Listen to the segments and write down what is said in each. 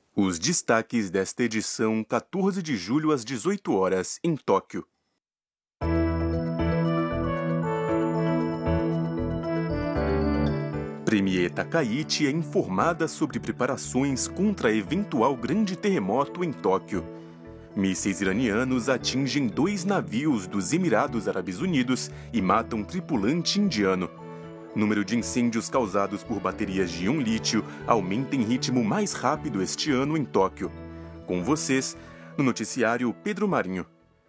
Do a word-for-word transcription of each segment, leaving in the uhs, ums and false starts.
Os destaques desta edição, quatorze de julho às dezoito horas, em Tóquio. Premier Takaichi é informada sobre preparações contra eventual grande terremoto em Tóquio. Mísseis iranianos atingem dois navios dos Emirados Árabes Unidos e matam tripulante indiano. Número de incêndios causados por baterias de íon-lítio aumenta em ritmo mais rápido este ano em Tóquio. Com vocês, no noticiário Pedro Marinho.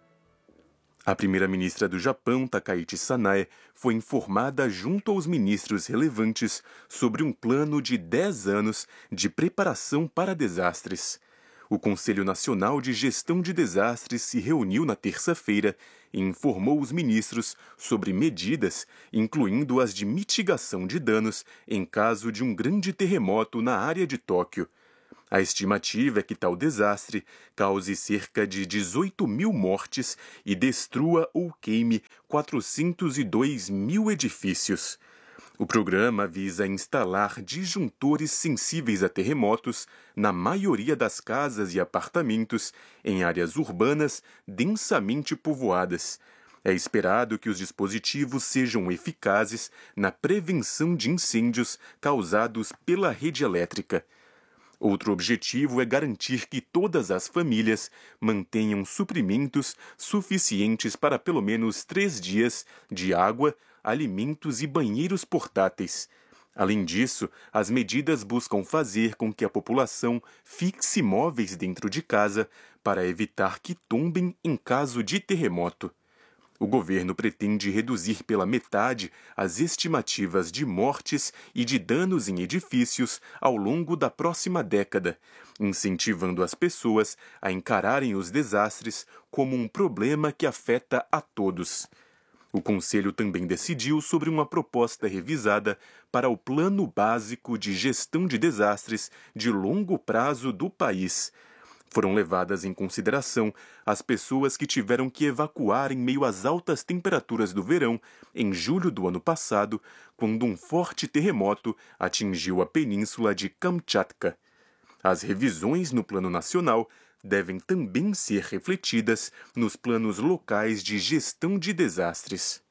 A primeira-ministra do Japão, Takaichi Sanae, foi informada junto aos ministros relevantes sobre um plano de dez anos de preparação para desastres. O Conselho Nacional de Gestão de Desastres se reuniu na terça-feira e informou os ministros sobre medidas, incluindo as de mitigação de danos em caso de um grande terremoto na área de Tóquio. A estimativa é que tal desastre cause cerca de dezoito mil mortes e destrua ou queime quatrocentos e dois mil edifícios. O programa visa instalar disjuntores sensíveis a terremotos na maioria das casas e apartamentos em áreas urbanas densamente povoadas. É esperado que os dispositivos sejam eficazes na prevenção de incêndios causados pela rede elétrica. Outro objetivo é garantir que todas as famílias mantenham suprimentos suficientes para pelo menos três dias de água, alimentos e banheiros portáteis. Além disso, as medidas buscam fazer com que a população fixe móveis dentro de casa para evitar que tombem em caso de terremoto. O governo pretende reduzir pela metade as estimativas de mortes e de danos em edifícios ao longo da próxima década, incentivando as pessoas a encararem os desastres como um problema que afeta a todos. O Conselho também decidiu sobre uma proposta revisada para o Plano Básico de Gestão de Desastres de longo prazo do país. Foram levadas em consideração as pessoas que tiveram que evacuar em meio às altas temperaturas do verão em julho do ano passado, quando um forte terremoto atingiu a península de Kamchatka. As revisões no plano nacional devem também ser refletidas nos planos locais de gestão de desastres.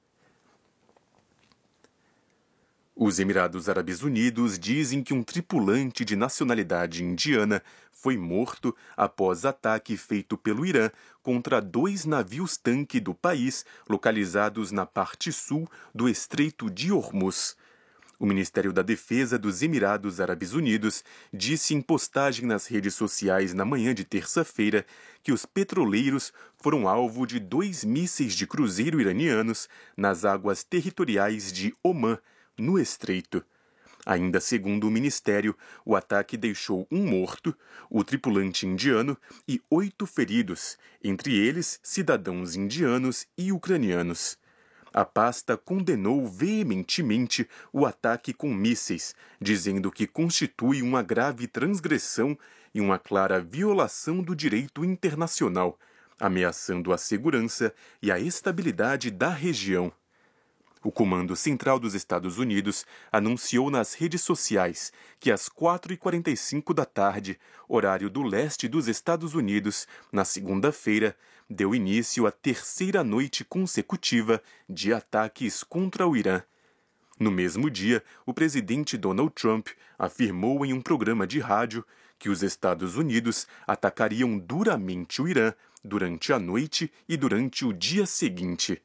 Os Emirados Árabes Unidos dizem que um tripulante de nacionalidade indiana foi morto após ataque feito pelo Irã contra dois navios-tanque do país localizados na parte sul do Estreito de Hormuz. O Ministério da Defesa dos Emirados Árabes Unidos disse em postagem nas redes sociais na manhã de terça-feira que os petroleiros foram alvo de dois mísseis de cruzeiro iranianos nas águas territoriais de Omã, no Estreito. Ainda segundo o Ministério, o ataque deixou um morto, o tripulante indiano, e oito feridos, entre eles cidadãos indianos e ucranianos. A pasta condenou veementemente o ataque com mísseis, dizendo que constitui uma grave transgressão e uma clara violação do direito internacional, ameaçando a segurança e a estabilidade da região. O Comando Central dos Estados Unidos anunciou nas redes sociais que às quatro e quarenta e cinco da tarde, horário do leste dos Estados Unidos, na segunda-feira, deu início à terceira noite consecutiva de ataques contra o Irã. No mesmo dia, o presidente Donald Trump afirmou em um programa de rádio que os Estados Unidos atacariam duramente o Irã durante a noite e durante o dia seguinte.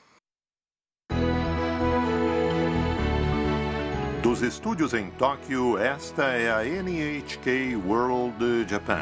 Dos estúdios em Tóquio, esta é a N H K World Japan.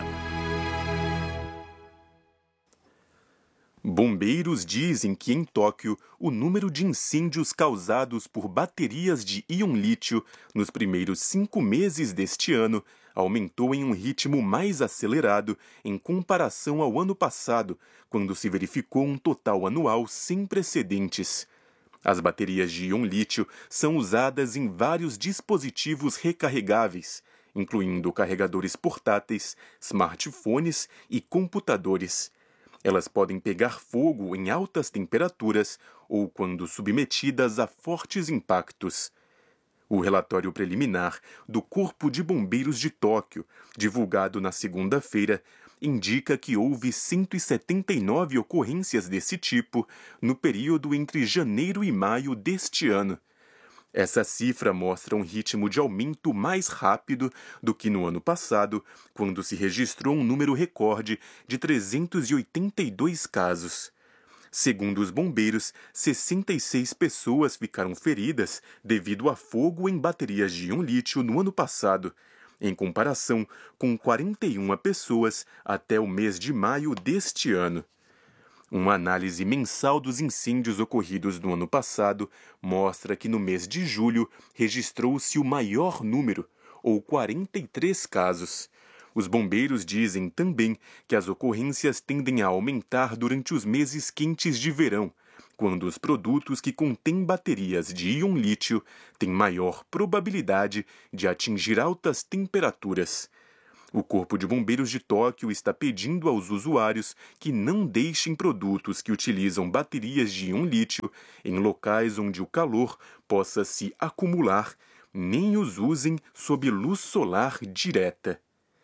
Bombeiros dizem que em Tóquio o número de incêndios causados por baterias de íon-lítio nos primeiros cinco meses deste ano aumentou em um ritmo mais acelerado em comparação ao ano passado, quando se verificou um total anual sem precedentes. As baterias de íon-lítio são usadas em vários dispositivos recarregáveis, incluindo carregadores portáteis, smartphones e computadores. Elas podem pegar fogo em altas temperaturas ou quando submetidas a fortes impactos. O relatório preliminar do Corpo de Bombeiros de Tóquio, divulgado na segunda-feira, indica que houve cento e setenta e nove ocorrências desse tipo no período entre janeiro e maio deste ano. Essa cifra mostra um ritmo de aumento mais rápido do que no ano passado, quando se registrou um número recorde de trezentos e oitenta e dois casos. Segundo os bombeiros, sessenta e seis pessoas ficaram feridas devido a fogo em baterias de íon lítio no ano passado, em comparação com quarenta e uma pessoas até o mês de maio deste ano. Uma análise mensal dos incêndios ocorridos no ano passado mostra que no mês de julho registrou-se o maior número, ou quarenta e três casos. Os bombeiros dizem também que as ocorrências tendem a aumentar durante os meses quentes de verão, quando os produtos que contêm baterias de íon lítio têm maior probabilidade de atingir altas temperaturas. O Corpo de Bombeiros de Tóquio está pedindo aos usuários que não deixem produtos que utilizam baterias de íon lítio em locais onde o calor possa se acumular, nem os usem sob luz solar direta.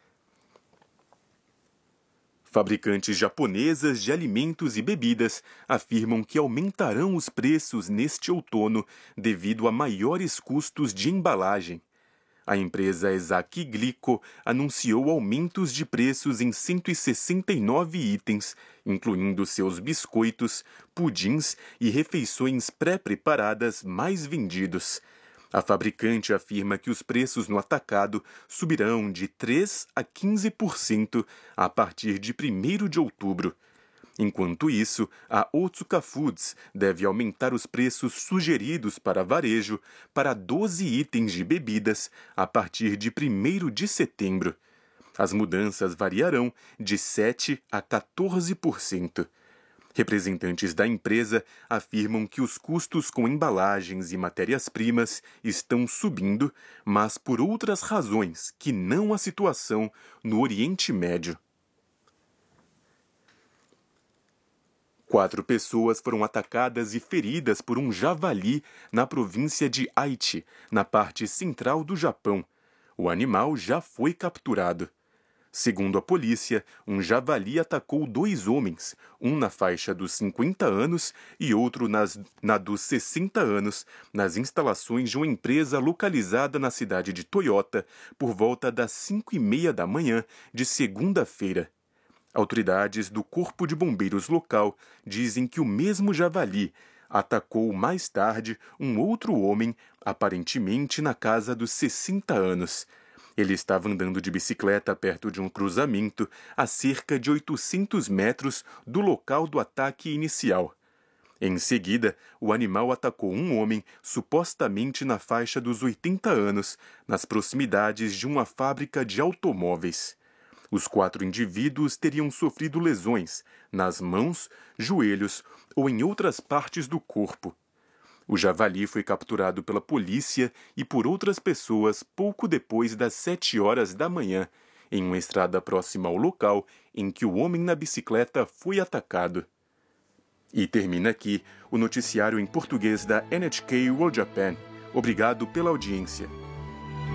Fabricantes japonesas de alimentos e bebidas afirmam que aumentarão os preços neste outono devido a maiores custos de embalagem. A empresa Esaki Glico anunciou aumentos de preços em cento e sessenta e nove itens, incluindo seus biscoitos, pudins e refeições pré-preparadas mais vendidos. A fabricante afirma que os preços no atacado subirão de três a quinze por cento a partir de primeiro de outubro. Enquanto isso, a Otsuka Foods deve aumentar os preços sugeridos para varejo para doze itens de bebidas a partir de primeiro de setembro. As mudanças variarão de sete a quatorze por cento. Representantes da empresa afirmam que os custos com embalagens e matérias-primas estão subindo, mas por outras razões que não a situação no Oriente Médio. Quatro pessoas foram atacadas e feridas por um javali na província de Aichi, na parte central do Japão. O animal já foi capturado. Segundo a polícia, um javali atacou dois homens, um na faixa dos cinquenta anos e outro nas, na dos sessenta anos, nas instalações de uma empresa localizada na cidade de Toyota, por volta das cinco e meia da manhã de segunda-feira. Autoridades do Corpo de Bombeiros local dizem que o mesmo javali atacou mais tarde um outro homem, aparentemente na casa dos sessenta anos. Ele estava andando de bicicleta perto de um cruzamento a cerca de oitocentos metros do local do ataque inicial. Em seguida, o animal atacou um homem, supostamente na faixa dos oitenta anos, nas proximidades de uma fábrica de automóveis. Os quatro indivíduos teriam sofrido lesões nas mãos, joelhos ou em outras partes do corpo. O javali foi capturado pela polícia e por outras pessoas pouco depois das sete horas da manhã, em uma estrada próxima ao local em que o homem na bicicleta foi atacado. E termina aqui o noticiário em português da N H K World Japan. Obrigado pela audiência.